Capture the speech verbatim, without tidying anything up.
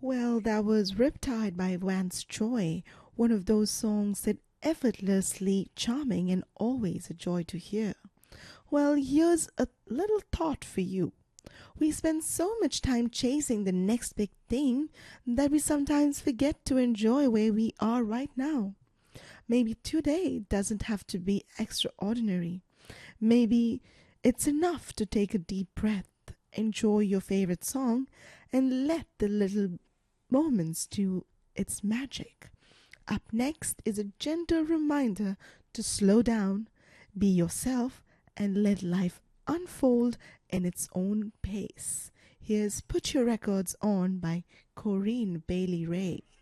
Well, that was Riptide by Vance Joy, one of those songs that effortlessly charming and always a joy to hear. Well, here's a little thought for you. We spend so much time chasing the next big thing that we sometimes forget to enjoy where we are right now. Maybe today doesn't have to be extraordinary. Maybe it's enough to take a deep breath, enjoy your favorite song, and let the little moments do its magic. Up next is a gentle reminder to slow down, be yourself, and let life unfold in its own pace. Here's Put Your Records On by Corinne Bailey Ray.